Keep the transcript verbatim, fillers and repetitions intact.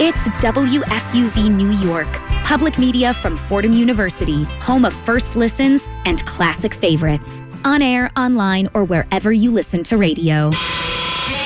It's W F U V New York, public media from Fordham University, home of first listens and classic favorites. On air, online, or wherever you listen to radio.